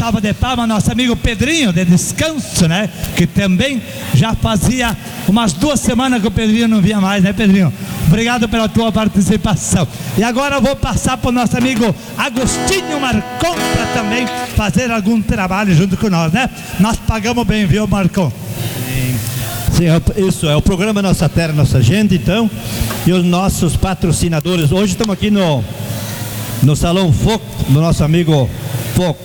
salva de palmas, nosso amigo Pedrinho, de Descanso, né? Que também já fazia umas 2 semanas que o Pedrinho não via mais, né, Pedrinho? Obrigado pela tua participação. E agora eu vou passar para o nosso amigo Agostinho Marcon para também fazer algum trabalho junto com nós, né? Nós pagamos bem, viu, Marcon? Sim, isso é o programa Nossa Terra, Nossa Gente, então, e os nossos patrocinadores. Hoje estamos aqui no Salão Foco, do nosso amigo Foco.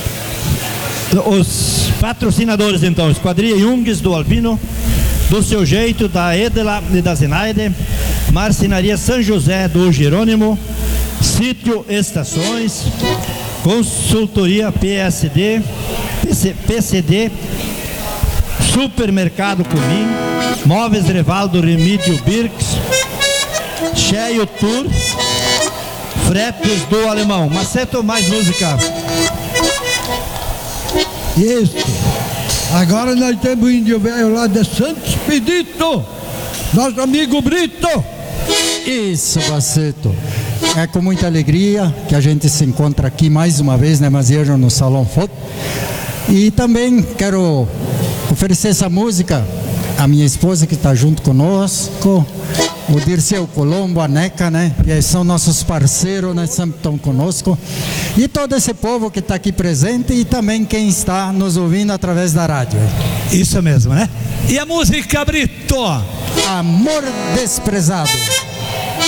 Os patrocinadores, então, Esquadrilha Jungs do Albino, do Seu Jeito, da Edela e da Zenaide, Marcenaria São José do Jerônimo, Sítio Estações, Consultoria PCD, Supermercado Comim, Móveis Revaldo Remídio Birks, Cheio Tour, Fretes do Alemão. Maceto, mais música. Isso. Agora nós temos o índio velho lá de Santo Expedito, nosso amigo Brito. Isso, Maceto. É com muita alegria que a gente se encontra aqui mais uma vez, né, Mazieiro, no Salão Foto. E também quero oferecer essa música à minha esposa que está junto conosco, o Dirceu Colombo, a Neca, né? E são nossos parceiros, né? Sempre estão conosco. E todo esse povo que está aqui presente e também quem está nos ouvindo através da rádio. Isso mesmo, né? E a música, Brito? Amor Desprezado.